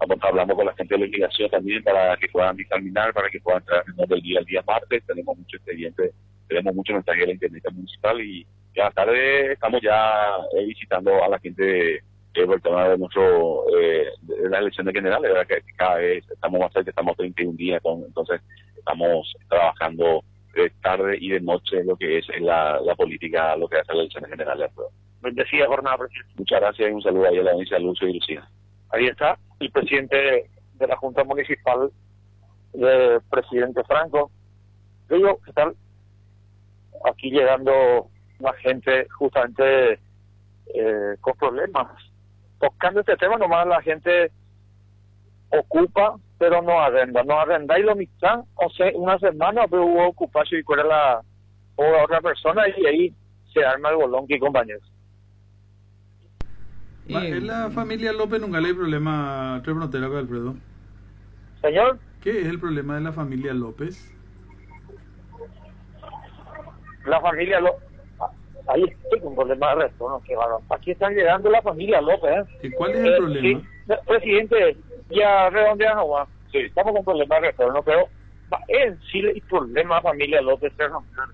hablamos con la gente de la investigación también para que puedan dictaminar, para que puedan entrar en el día al día martes. Tenemos mucho expediente, tenemos mucho mensaje de la Intendencia Municipal y a la tarde estamos ya visitando a la gente por el tema de de las elecciones generales, ¿verdad? Que cada vez estamos más cerca, estamos 31 días, entonces estamos trabajando de tarde y de noche lo que es la política, lo que hace las elecciones generales. Bendecida jornada, presidente. Muchas gracias y un saludo ahí a la audiencia Lucio y Lucía. Ahí está el presidente de la Junta Municipal, el presidente Franco. Digo, ¿qué tal? Aquí llegando más gente justamente con problemas. Tocando este tema, nomás la gente ocupa, pero no arrenda y lo mitad, o sea, una semana pero hubo ocupación y fuera la otra persona y ahí se arma el bolón, compañeros. En la familia López nunca le hay problema Tres Fronteras, Alfredo. Señor, ¿Qué es el problema de la familia López? la familia López, ahí estoy con problema de retorno, qué bárbaro. Aquí están llegando la familia López. ¿Y cuál es el problema? Sí, presidente, ya redondean nomás. Sí, estamos con problema de retorno, pero en sí el problema de la familia López es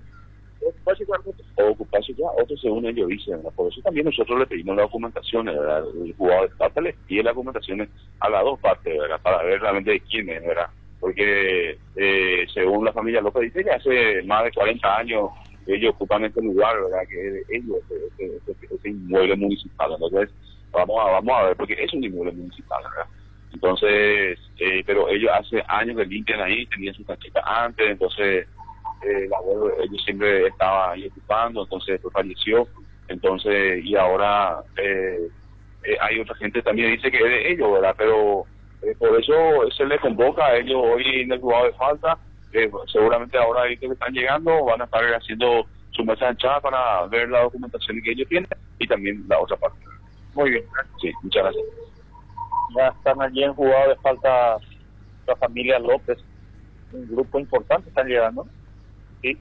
ocuparse ya, otros según ellos dicen, ¿verdad? Por eso también nosotros le pedimos la documentación, ¿verdad? El jugador de parte les pide las documentaciones a las dos partes, ¿verdad? Para ver realmente de quién es, ¿verdad? Porque según la familia López dice que hace más de 40 años ellos ocupan este lugar, ¿verdad? Que es de ellos, ese inmueble municipal. Entonces vamos a ver, porque es un inmueble municipal, ¿verdad? Entonces, pero ellos hace años que limpian ahí, tenían su canchita antes, entonces el abuelo, ellos siempre estaba ahí ocupando, entonces después falleció, entonces, y ahora hay otra gente también dice que es de ellos, ¿verdad? Pero por eso se les convoca a ellos hoy en el juzgado de falta, seguramente ahora ahí que están llegando van a estar haciendo su mesa anchada para ver la documentación que ellos tienen y también la otra parte. Muy bien. Sí, muchas gracias. Ya están allí en juzgado de falta la familia López, un grupo importante están llegando. Sí,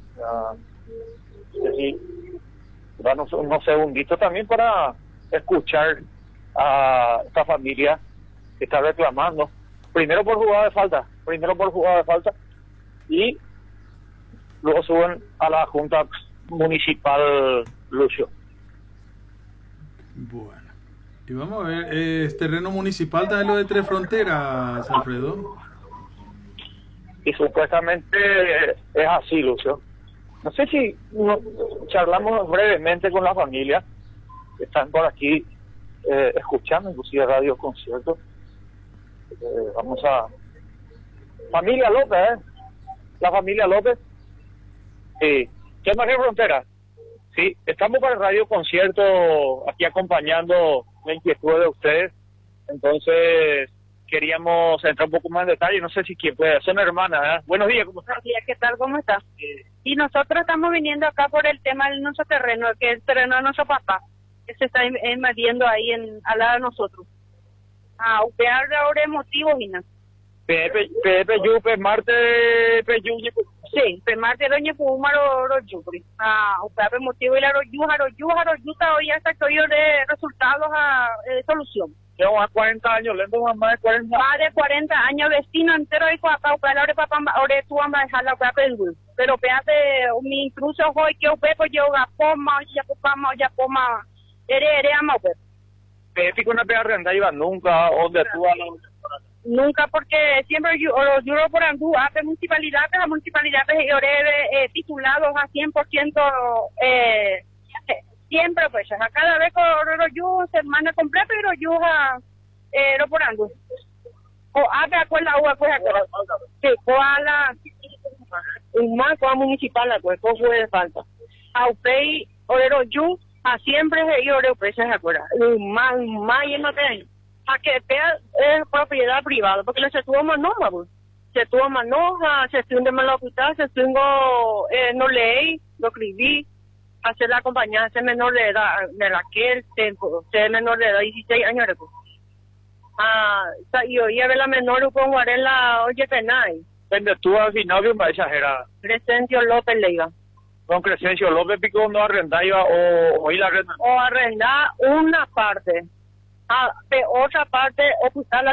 sí, unos segunditos también para escuchar a esta familia que está reclamando, primero por jugada de falta, y luego suben a la Junta Municipal Lucio. Bueno, y vamos a ver, ¿es terreno municipal también lo de Tres Fronteras, Alfredo? Y supuestamente es así, Lucio. No sé si charlamos brevemente con la familia, que están por aquí escuchando, inclusive Radio Concierto. Vamos a... Familia López, la familia López. Sí. ¿Qué más que frontera? Sí, estamos para el Radio Concierto aquí acompañando la inquietud de ustedes. Entonces queríamos entrar un poco más en detalle, no sé si quién puede, son hermanas, ¿verdad? Buenos días, ¿cómo estás? Buenos días, ¿qué tal? ¿Cómo estás? Y nosotros estamos viniendo acá por el tema de nuestro terreno, que es el terreno de nuestro papá, que se está invadiendo ahí al lado de nosotros. Usted ahora es motivo, Gina. Pepe Yupe, Marte, Pepe Yupe. Sí, Marte, Doña Pumaro, Yupri. Usted motivo y la Royuta hoy hasta que hoy de resultados a solución. Llevo más de 40 años, lento más de 40 años. Más de 40 años, vecino entero y papá, ahora papá, ahora tú vas a dejar la papá del güey. Pero péate, mi intruso hoy que usted pues yo poma, ya poma, ere ama usted. Pepe con una pega renta iba nunca, donde tú vas nunca, porque siempre los juro por andú, hace municipalidades, las municipalidades y titulados a 100%, siempre pues, a cada vez que los se manda completo y los yuja, lo por andú. O haga con la uva, pues, sí, con la, un más con la municipal, pues, con fue de falta. A usted, orero yu, a siempre se orero, pues, se acuerda. Más y no te a que es propiedad privada, porque se tuvo manoja, pues. Se tuvo manoja, se estuvo de mal hospital, se estuvo, no leí, lo escribí, hacer la compañía, ser menor de edad, de Raquel, ser menor de edad, 16 años, pues. Y hoy a ver la menor con Guarela, oye, penal. ¿Dónde tú al final de una exagerada? Crescencio López Leiva. Don Crescencio López Pico no arrendaba o ir a arrendar. O arrendar una parte. De otra parte, ocultar la